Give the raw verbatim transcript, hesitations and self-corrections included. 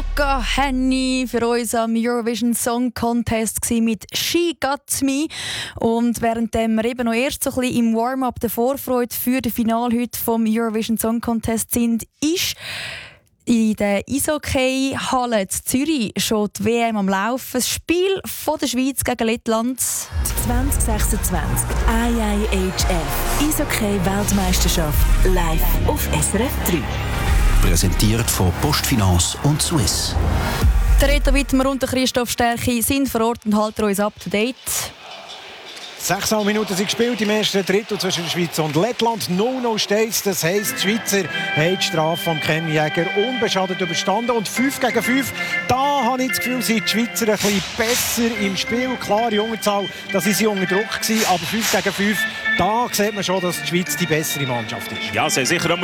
Luca Henny für uns am Eurovision Song Contest mit «She Got Me». Und während wir eben noch erst so ein bisschen im Warm-up der Vorfreude für das Finale heute vom Eurovision Song Contest sind, ist in der Eishockey-Halle in Zürich schon die W M am Laufen. Das Spiel von der Schweiz gegen Lettland. zwanzig sechsundzwanzig I I H F Eishockey-Weltmeisterschaft live auf S R F drei. Präsentiert von Postfinance und Swiss. Der Reto Wittmer und der Christoph Stärki sind vor Ort und halten uns up to date. sechzehn Minuten sind gespielt im ersten Drittel zwischen der Schweiz und Lettland. null null steht. Das heisst, die Schweizer haben die Strafe von Ken Jäger unbeschadet überstanden. Und fünf gegen fünf, da habe ich das Gefühl, sind die Schweizer ein bisschen besser im Spiel. Klar, die Unterzahl, das war sie unter Druck gewesen, aber fünf gegen fünf, da sieht man schon, dass die Schweiz die bessere Mannschaft ist. Ja, sie haben sicher